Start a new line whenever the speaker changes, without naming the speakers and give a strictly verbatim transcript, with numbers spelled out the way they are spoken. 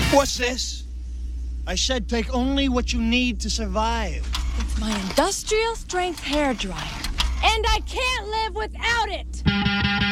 What's this? I said take only what you need to survive.
It's my industrial strength hairdryer, and I can't live without it!